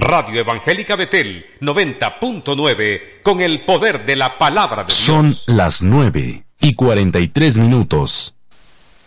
Radio Evangélica Betel 90.9 con el poder de la palabra de Dios. Son las 9:43.